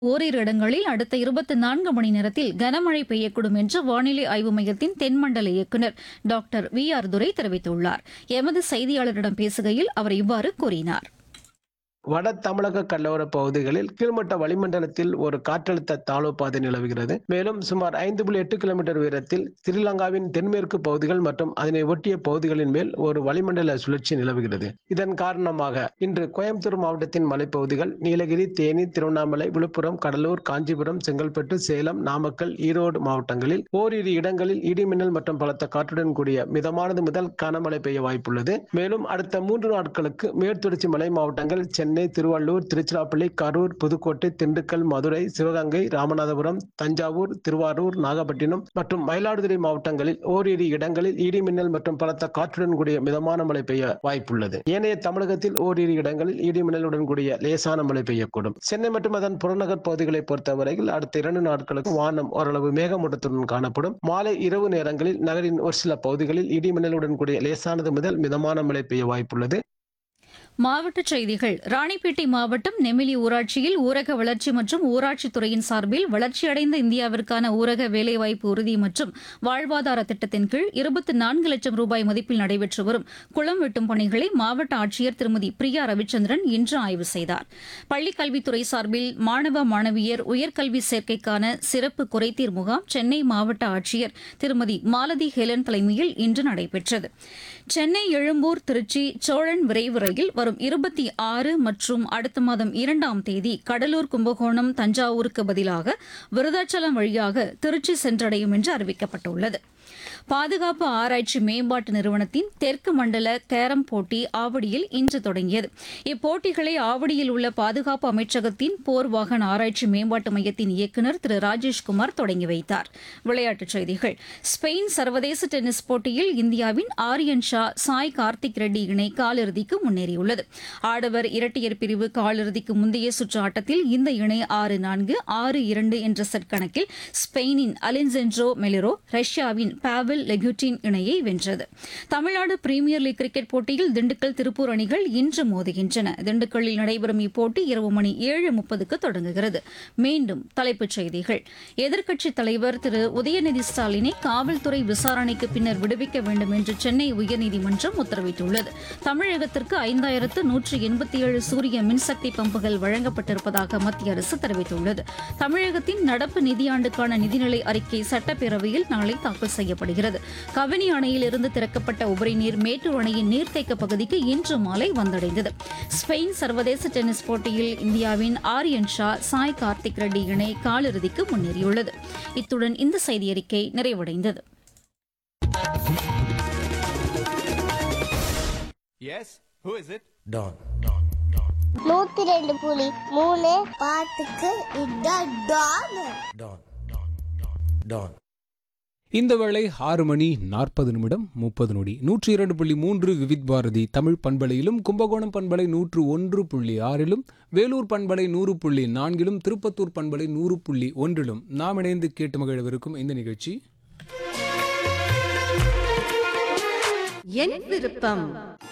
ஓரிரு இடங்களில் அடுத்த 24 மணி நேரத்தில் கனமழை பெய்யக்கூடும் என்று வானிலை ஆய்வு மையத்தின் தென்மண்டல இயக்குநர் டாக்டர் வி.ஆர். துரை தெரிவித்துள்ளார். எமது செய்தியாளரிடம் பேசுகையில் அவர் இவ்வாறு கூறினார். வட தமிழக கடலோர பகுதிகளில் கீழ்மட்ட வளிமண்டலத்தில் ஒரு காற்றழுத்த தாழ்வு பாதை நிலவுகிறது. மேலும் சுமார் 5.8 கிலோமீட்டர் உயரத்தில் ஸ்ரீலங்காவின் தென்மேற்கு பகுதிகள் மற்றும் அதனை ஒட்டிய பகுதிகளின் மேல் ஒரு வளிமண்டல சுழற்சி நிலவுகிறது. இதன் காரணமாக இன்று கோயம்புத்தூர் மாவட்டத்தின் மலைப்பகுதிகள், நீலகிரி, தேனி, திருவண்ணாமலை, விழுப்புரம், கடலூர், காஞ்சிபுரம், செங்கல்பட்டு, சேலம், நாமக்கல், ஈரோடு மாவட்டங்களில் ஓரிரு இடங்களில் இடிமின்னல் மற்றும் பலத்த காற்றுடன் கூடிய மிதமானது முதல் கனமழை பெய்ய வாய்ப்புள்ளது. மேலும் அடுத்த 3 நாட்களுக்கு மேற்குத்தொடர்ச்சி மலை மாவட்டங்கள், சென்னை, திருவள்ளூர், திருச்சிராப்பள்ளி, கரூர், புதுக்கோட்டை, திண்டுக்கல், மதுரை, சிவகங்கை, ராமநாதபுரம், தஞ்சாவூர், திருவாரூர், நாகப்பட்டினம் மற்றும் மயிலாடுதுறை மாவட்டங்களில் ஓரிரு இடங்களில் இடிமின்னல் மற்றும் பலத்த காற்றுடன் கூடிய மிதமான மழை பெய்ய வாய்ப்புள்ளது. ஏனைய தமிழகத்தில் ஓரிரு இடங்களில் இடிமின்னலுடன் கூடிய லேசான மழை பெய்யக்கூடும். சென்னை மற்றும் அதன் புறநகர் பகுதிகளை பொறுத்தவரையில் அடுத்த 2 நாட்களுக்கு வானம் ஓரளவு மேகமூட்டத்துடன் காணப்படும். மாலை இரவு நேரங்களில் நகரின் ஒரு சில பகுதிகளில் இடிமின்னலுடன் கூடிய லேசானது முதல் மிதமான மழை பெய்ய வாய்ப்புள்ளது. மாவட்டச் செய்திகள். ராணிப்பேட்டை மாவட்டம் நெமிலி ஊராட்சியில் ஊரக வளர்ச்சி மற்றும் ஊராட்சித்துறையின் சார்பில் வளர்ச்சியடைந்த இந்தியாவிற்கான ஊரக வேலைவாய்ப்பு உறுதி மற்றும் வாழ்வாதார திட்டத்தின் கீழ் 24 லட்சம் ரூபாய் மதிப்பில் நடைபெற்று வரும் குளம் வெட்டும் பணிகளை மாவட்ட ஆட்சியர் திருமதி பிரியா ரவிச்சந்திரன் இன்று ஆய்வு செய்தார். பள்ளிக் கல்வித்துறை சார்பில் மாணவ மாணவியர் உயர்கல்வி சேர்க்கைக்கான சிறப்பு குறைதீர் முகாம் சென்னை மாவட்ட ஆட்சியர் திருமதி மாலதி ஹெலன் தலைமையில் இன்று நடைபெற்றது. சென்னை, எழும்பூர், திருச்சி, சோழன் விரைவு ரயில் வரும் 26 மற்றும் அடுத்த மாதம் 2ஆம் தேதி கடலூர், கும்பகோணம், தஞ்சாவூருக்கு பதிலாக விருதாச்சலம் வழியாக திருச்சி சென்றடையும் என்று அறிவிக்கப்பட்டுள்ளது. பாதுகாப்பு ஆராய்ச்சி மேம்பாட்டு நிறுவனத்தின் தெற்கு மண்டல கேரம் போட்டி ஆவடியில் இன்று தொடங்கியது. இப்போட்டிகளை ஆவடியில் உள்ள பாதுகாப்பு அமைச்சகத்தின் போர் வாகன ஆராய்ச்சி மேம்பாட்டு மையத்தின் இயக்குநர் திரு ராஜேஷ்குமார் தொடங்கி வைத்தார். விளையாட்டுச் செய்திகள். ஸ்பெயின் சர்வதேச டென்னிஸ் போட்டியில் இந்தியாவின் ஆரியன் ஷா, சாய் கார்த்திக் ரெட்டி இணை காலிறுதிக்கு முன்னேறியுள்ளது. ஆடவர் இரட்டையர் பிரிவு காலிறுதிக்கு முந்தைய சுற்று ஆட்டத்தில் இந்த இணை 6-4, 6-2 என்ற செட் கணக்கில் ஸ்பெயினின் அலென்சென்ட்ரோ மெலிரோ, ரஷ்யாவின் பாவெல் லெகுட்டின் இணையை வென்றது. தமிழ்நாடு பிரீமியர் லீக் கிரிக்கெட் போட்டியில் திண்டுக்கல், திருப்பூர் அணிகள் இன்று மோதுகின்றன. திண்டுக்கல்லில் நடைபெறும் இப்போட்டி இரவு மணி 7:30க்கு தொடங்குகிறது. மீண்டும் தலைப்புச் செய்திகள். எதிர்க்கட்சித் தலைவர் திரு உதயநிதி ஸ்டாலினை காவல்துறை விசாரணைக்கு பின்னர் விடுவிக்க வேண்டும் என்று சென்னை உயர்நீதிமன்றம் உத்தரவிட்டுள்ளது. தமிழகத்திற்கு 5187 சூரிய மின்சக்தி பம்புகள் வழங்கப்பட்டிருப்பதாக மத்திய அரசு தெரிவித்துள்ளது. தமிழகத்தின் நடப்பு நிதியாண்டுக்கான நிதிநிலை அறிக்கை சட்டப்பேரவையில் நாளை தாக்கல் செய்யப்படுகிறது. கபினி அணையிலிருந்து திறக்கப்பட்ட உபரி நீர் மேட்டூர் அணையின் நீர்த்தேக்க பகுதிக்கு இன்று மாலை வந்தடைந்தது. ஸ்பெயின் சர்வதேச டென்னிஸ் போட்டியில் இந்தியாவின் ஆரியன் ஷா, சாய் கார்த்திக் ரெட்டி இணை காலிறுதிக்கு முன்னேறியுள்ளது. இத்துடன் இந்த செய்தியறிக்கை நிறைவடைந்தது. Yes, who is it? Don. 102.3 பாட்டுக்கு இதான் டான். Don. Don. இந்த வேளை 6 மணி 40 நிமிடம் 30 நொடி. 102.3 விவித் பாரதி தமிழ் பண்பலையிலும், கும்பகோணம் பண்பலை 101.6லும், வேலூர் பண்பலை 100.4லும், திருப்பத்தூர் பண்பலை 100.1லும் நாம் இணைந்து கேட்டு மகிழவிருக்கும் இந்த நிகழ்ச்சி என் விருப்பம்.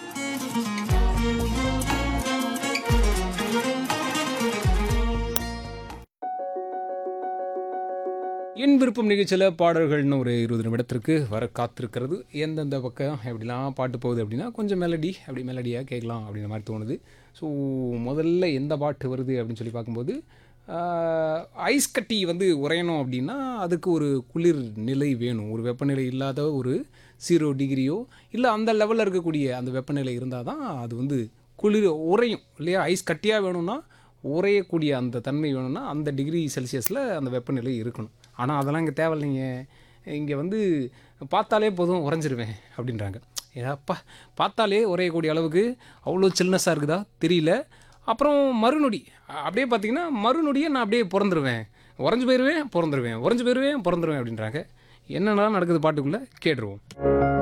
என் விருப்பம் நிகழ்ச்சியில் பாடல்கள்னு ஒரு 20 நிமிடத்திற்கு வர காத்திருக்கிறது. எந்தெந்த பக்கம் எப்படிலாம் பாட்டு போகுது அப்படின்னா கொஞ்சம் மெலடியாக கேட்கலாம் அப்படின்ற மாதிரி தோணுது. ஸோ முதல்ல எந்த பாட்டு வருது அப்படின்னு சொல்லி பார்க்கும்போது, ஐஸ் கட்டி உறையணும் அப்படின்னா அதுக்கு ஒரு குளிர் நிலை வேணும். ஒரு வெப்பநிலை இல்லாத ஒரு 0 டிகிரியோ இல்லை அந்த லெவலில் இருக்கக்கூடிய அந்த வெப்பநிலை இருந்தால் தான் அது குளிர் உறையும் இல்லையா. ஐஸ் கட்டியாக வேணும்னா, உறையக்கூடிய அந்த தன்மை வேணும்னா அந்த டிகிரி செல்சியஸில் அந்த வெப்பநிலை இருக்கணும். ஆனால் அதெல்லாம் இங்கே தேவையில்லைங்க. இங்கே பார்த்தாலே போதும் உறைஞ்சிருவேன் அப்படின்றாங்க. ஏப்பா, பார்த்தாலே உறையக்கூடிய அளவுக்கு அவ்வளோ சில்னஸாக இருக்குதா தெரியல. அப்புறம் மறுநொடி அப்படியே பார்த்திங்கன்னா மறுநொடியே நான் அப்படியே பிறந்துருவேன், உறைஞ்சி போயிடுவேன், பிறந்துருவேன், உறைஞ்சி போயிடுவேன், பிறந்துருவேன் அப்படின்றாங்க. என்னென்னலாம் நடக்குது பாட்டுக்குள்ளே கேட்டுருவோம்.